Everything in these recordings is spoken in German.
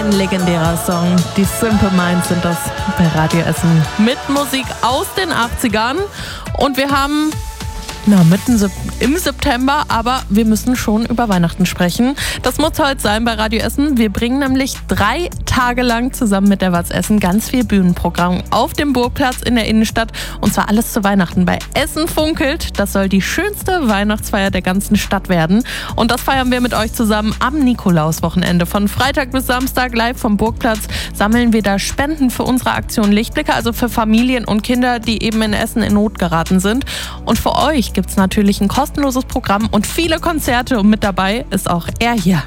Ein legendärer Song. Die Simple Minds sind das bei Radio Essen. Mit Musik aus den 80ern. Und wir haben mitten im September, aber wir müssen schon über Weihnachten sprechen. Das muss heute sein bei Radio Essen. Wir bringen nämlich 3 Tage lang zusammen mit der Watz Essen ganz viel Bühnenprogramm auf dem Burgplatz in der Innenstadt. Und zwar alles zu Weihnachten bei Essen funkelt. Das soll die schönste Weihnachtsfeier der ganzen Stadt werden. Und das feiern wir mit euch zusammen am Nikolauswochenende. Von Freitag bis Samstag live vom Burgplatz sammeln wir da Spenden für unsere Aktion Lichtblicke, also für Familien und Kinder, die eben in Essen in Not geraten sind. Und für euch gibt es natürlich ein kostenloses Programm und viele Konzerte. Und mit dabei ist auch er hier.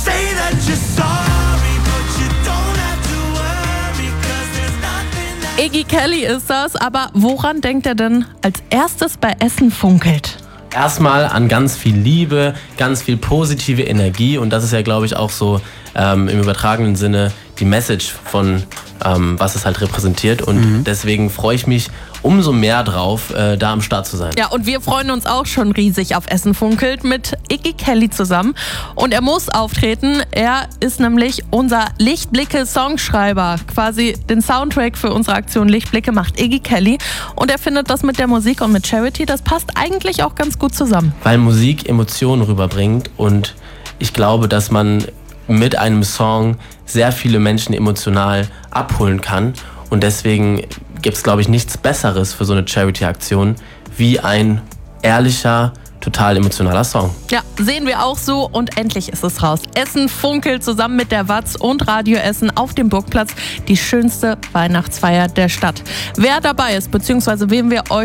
Iggy Kelly ist das, aber woran denkt er denn als erstes bei Essen funkelt? Erstmal an ganz viel Liebe, ganz viel positive Energie und das ist ja, glaube ich, auch so im übertragenen Sinne die Message von was es halt repräsentiert und deswegen freue ich mich umso mehr drauf, da am Start zu sein. Ja, und wir freuen uns auch schon riesig auf Essen funkelt mit Iggy Kelly zusammen und er muss auftreten. Er ist nämlich unser Lichtblicke-Songschreiber. Quasi den Soundtrack für unsere Aktion Lichtblicke macht Iggy Kelly und er findet das mit der Musik und mit Charity, das passt eigentlich auch ganz gut zusammen. Weil Musik Emotionen rüberbringt und ich glaube, dass man mit einem Song sehr viele Menschen emotional abholen kann und deswegen gibt es, glaube ich, nichts Besseres für so eine Charity-Aktion wie ein ehrlicher, total emotionaler Song. Ja, sehen wir auch so und endlich ist es raus. Essen funkelt zusammen mit der Watz und Radio Essen auf dem Burgplatz, die schönste Weihnachtsfeier der Stadt. Wer dabei ist, beziehungsweise wem wir euch